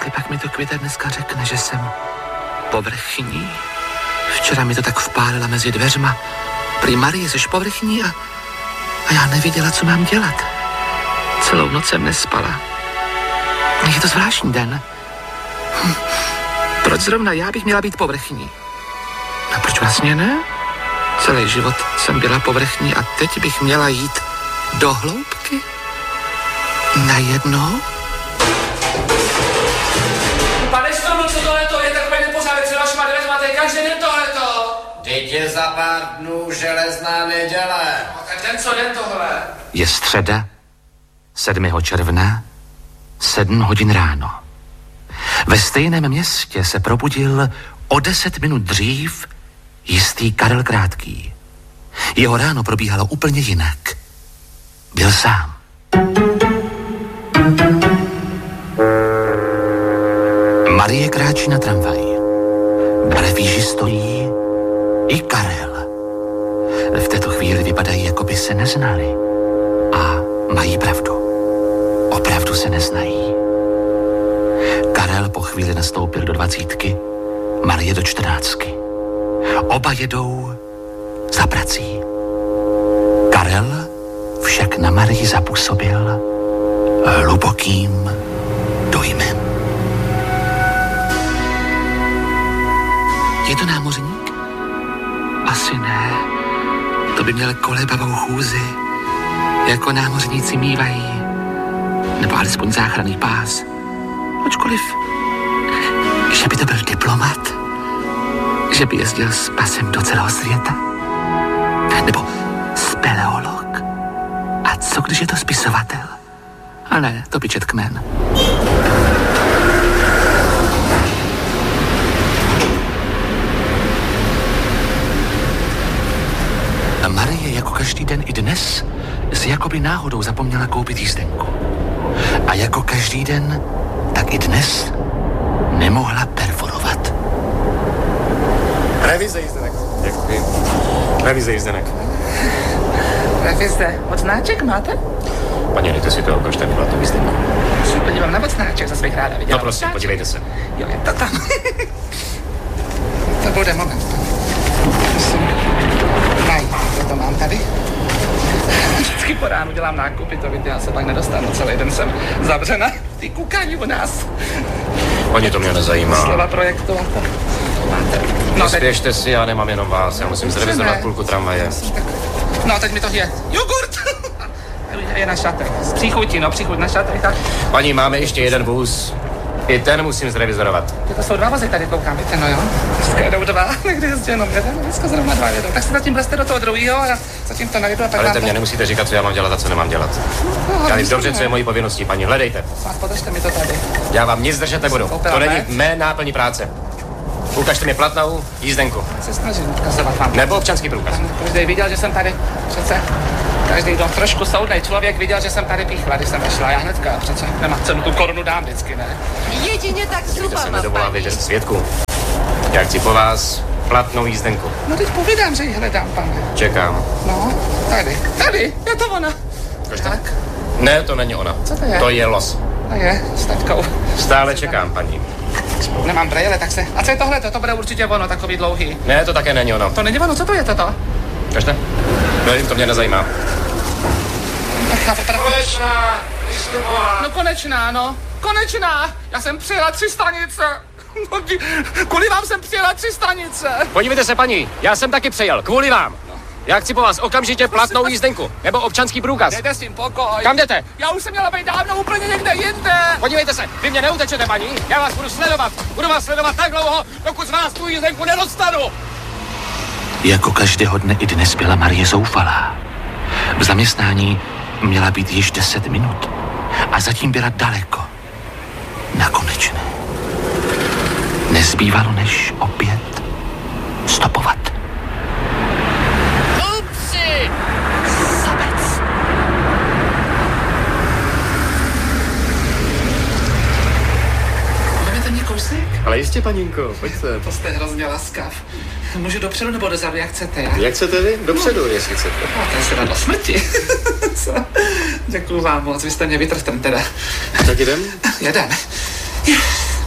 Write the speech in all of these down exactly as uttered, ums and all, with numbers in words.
jestli pak mi to Květa dneska řekne, že jsem povrchní. Včera mi to tak vpálila mezi dveřma. Prý Marie, jsi povrchní a, a já nevěděla, co mám dělat. Celou noc jsem nespala. Je to zvláštní den. Hm. Proč zrovna já bych měla být povrchní? A proč vlastně ne? Celý život jsem byla povrchní a teď bych měla jít do hloubky? Najednou? Pane Stromu, co tohleto je takový nepořádek před vašima dveřma, to je každý den tohleto. Teď je za pár dnů železná neděle. No, tak den co den tohle? Je středa, sedmého června, sedm hodin ráno. Ve stejném městě se probudil o deset minut dřív jistý Karel Krátký. Jeho ráno probíhalo úplně jinak. Byl sám. Marie kráčí na tramvaj. V revíži stojí i Karel. V této chvíli vypadají, jako by se neznali. A mají pravdu. Opravdu se neznají. Karel po chvíli nastoupil do dvacítky, Marie do čtrnáctky. Oba jedou za prací. Karel však na Marii zapůsobil hlubokým dojmem. Je to námořník? Asi ne. To by měl kolébavou chůzi, jako námořníci mívají. Nebo alespoň záchranný pás. Ačkoliv, že by to byl diplomat, že by jezdil s pasem do celého světa. Nebo speleolog. A co, když je to spisovatel? A ne, to by čet kmen. A Marie jako každý den i dnes si jakoby náhodou zapomněla koupit jízdenku. A jako každý den, tak i dnes nemohla perforovat. Revize jízdenek. Děkuji. Revize jízdenek. Revize. Odznáček máte? Paní, dejte si to, ukažte mi tu jízdenku. Se podívám na odznáček, zase bych ráda viděla. No prosím, podívejte se. Jo, je to tam. To bude moment. Musím najít, co to mám tady. Vždycky po ránu dělám nákupy, to víte, já se pak nedostanu. Celý den jsem zavřena. Ty koukání u nás. Paní, to mě nezajímá. Slova projektu a to máte. No, spěšte si, já nemám jenom vás, já musím zrevizovat půlku tramvaje. No, teď mi to je. Jogurt! Je na šatek. Z příchutí, no, příchuť na šatek. Tak. Paní, máme ještě jeden vůz. I ten musím zrevizorovat. To jsou dva vozy tady, koukám, víte, no jo. Dneska jedou dva, někdy jezdí jenom jeden, dneska zrovna dva jedou. Tak se zatím bleste do toho druhého a já zatím to najdu a pak ale vám mě nemusíte říkat, co já mám dělat a co nemám dělat. No, já vím dobře, co je mojí povinností, paní, hledejte. Vás podržte mi to tady. Já vám nic držet nebudu. To není mé náplní práce. Ukažte mi platnou jízdenku. Se snažím ukazovat vám. Nebo občanský průkaz. Každý viděl, že jsem tady přece. Každý, kdo trošku soudnej člověk viděl, že jsem tady píchla, když jsem vešla. Já hnedka přece nemá cenu, tu korunu dám vždycky, ne? Jedině tak zhruba, se nedovolá vědět svědku. Já chci po vás platnou jízdenku. No teď povídám, že ji hledám, pane. Čekám. No, tady, tady, je to ona. Kažte? Tak. Ne, to není ona. Co to je? To je los. To je, s taťkou. Stále čekám, paní. Nemám brejle, tak se... A co je tohle? To bude určitě ono, takový dlouhý. Ne, to také není ono. To není ono, co to je toto? Kažte? Nevím, to mě nezajímá. Konečná, no konečná, no. Konečná. Já jsem přijela tři stanice. Kvůli vám jsem přijela tři stanice. Podívejte se, paní, já jsem taky přejel, kvůli vám. Já chci po vás okamžitě platnou jízdenku, nebo občanský průkaz. Dejte s tím pokoj. Kam jdete? Já už jsem měla být dávno úplně někde jinde. Podívejte se, vy mě neutečete, paní. Já vás budu sledovat. Budu vás sledovat tak dlouho, dokud z vás tu jízdenku nedostanu. Jako každého dne i dnes byla Marie zoufalá. V zaměstnání měla být již deset minut a zatím byla daleko. Na konečné. Nezbývalo než opět stopovat. Upsi! Zabec. Máte mě kousek? Ale jistě, paninko, pojďte. To jste hrozně laskav. Můžu dopředu nebo dozadu, jak chcete, jak? Jak chcete vy? Dopředu, no. Jestli chcete. No, to je se do smrti. Co? Děkuju vám moc, vy jste mě vytrh ten teda. Tak jdem? Jedem.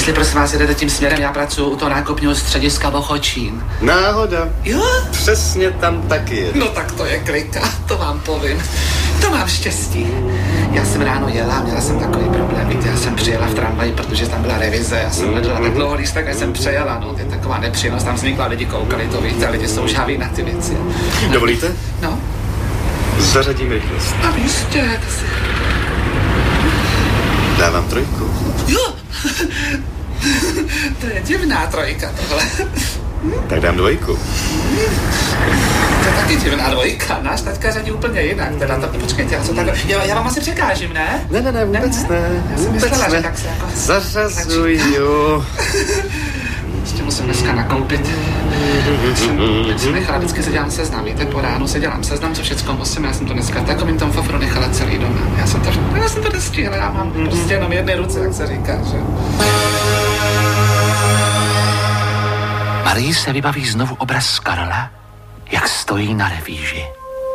Jestli prosím vás jedete tím směrem, já pracuji u toho nákupního střediska Bochočín. Náhoda. Jo? Přesně tam taky je. No tak to je klika, to vám povím. To mám štěstí. Já jsem ráno jela, měla jsem takový problém, víte, já jsem přijela v tramvaji, protože tam byla revize, já jsem hledala tak dlouho lístek, až jsem přejela, no, to je taková nepříjemnost, tam vznikla, lidi koukali, to víte, lidi jsou žhaví na ty věci. Dovolíte? No. Zařadím rychlost. A jistě, to si... Dávám trojku. Jo! To je divná trojka, tohle. Tak dám dvojku. To je taky divná dvojka, náš taťka řadí úplně jinak, teda to, počkejte, já, co takhle, já, já vám asi překážím, ne? Ne, ne, ne, vůbec ne, ne. Já jsem vůbec myslela, ne. že tak se jako... Zařazuju. Ještě musím dneska nakoupit. Já jsem nechala, vždycky se dělám seznam, víte, po ránu se dělám seznam, co všecko musím, já jsem to dneska v takovým tom fofru nechala celý doma. Já jsem to, já jsem to nestihla, já mám prostě jenom jedné ruce, jak se říká, že? Marii se vybaví znovu obraz Karola, jak stojí na revíži.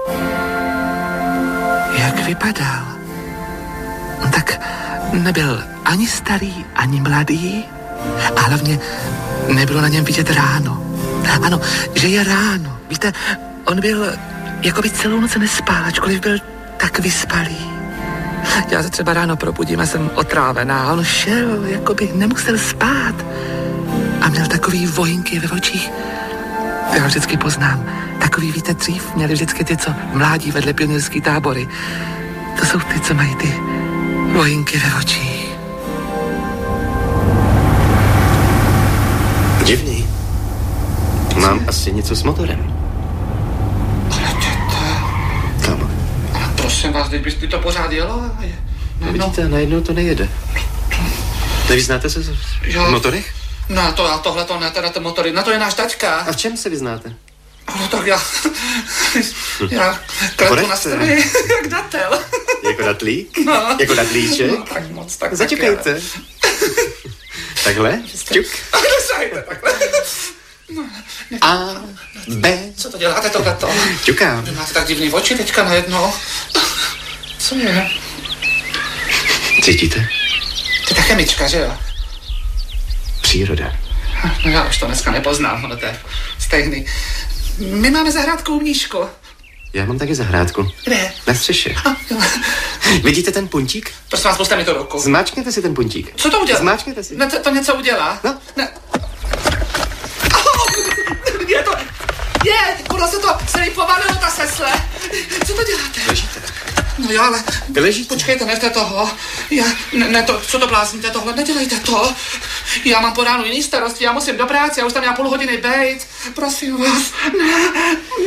Jak vypadal? No tak nebyl ani starý, ani mladý a hlavně nebylo na něm vidět ráno. Ano, že je ráno. Víte, on byl, jako by celou noc nespál, ačkoliv byl tak vyspalý. Já se třeba ráno probudím a jsem otrávená. On šel, jako by nemusel spát. A měl takový vojinky ve očích. Já vždycky poznám. Takový, víte, dřív měli vždycky ty, co mládí vedle pionýrský tábory. To jsou ty, co mají ty vojinky ve očích. Divný. Mám asi něco s motorem. Ale těte... Kam? Ale prosím vás, teď byste to pořád jelo? No, vidíte, najednou to nejede. Nevyznáte se v motorech? No to, a tohle to ne, teda ty motory, na to je náš taťka. A v čem se vyznáte? No tak já, já klepu na stroji, jak datel. Jako datlík? No. Jako datlíček? No tak moc, tak Zaťukejte. Takhle? Ťuk. Nesahejte takhle. A, B. Co to děláte tohleto? Ťukám. Vy máte tak divný oči teďka najednou. Co je? Cítíte? To je ta chemička, že jo? Příroda. No já už to dneska nepoznám, ono to je stejný. My máme zahrádku u Mníšku. Já mám taky zahrádku. Kde? Na střeše. A, jo. Vidíte ten puntík? Prosím vás, puste mi to ruku. Zmáčkněte si ten puntík. Co to udělá? Zmáčkněte si. Ne, to, to něco udělá? No. Ne. Oh, je to... Je, ono se to celý povalilo, ta sesle. Co to děláte? Ležíte. No jo, ale... Vy ležíte. Počkejte, nechte toho. Já, ne, ne to, co to blázníte tohle, nedělejte to. Já mám po ránu jiný starosti, já musím do práce, já už tam měla půl hodiny bejt. Prosím vás, ne.